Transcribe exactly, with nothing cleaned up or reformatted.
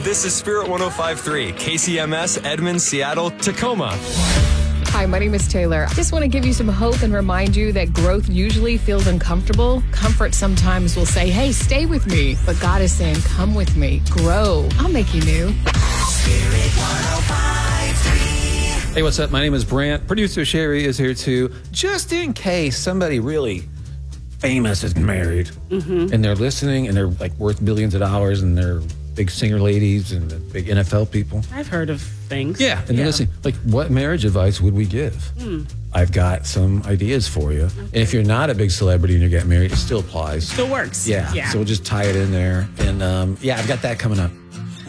This is Spirit one oh five point three, K C M S, Edmond, Seattle, Tacoma. Hi, my name is Taylor. I just want to give you some hope and remind you that growth usually feels uncomfortable. Comfort sometimes will say, hey, stay with me. But God is saying, come with me. Grow. I'll make you new. Spirit one oh five point three. Hey, what's up? My name is Brant. Producer Sherry is here too. Just in case somebody really famous is married Mm-hmm. and they're listening and they're like worth billions of dollars and they're big singer ladies and the big N F L people. I've heard of things. Yeah, and they're listening. Like, what marriage advice would we give? Hmm. I've got some ideas for you. And if you're not a big celebrity and you're getting married, it still applies. Still works. Yeah. Yeah. So we'll just tie it in there. And um, yeah, I've got that coming up.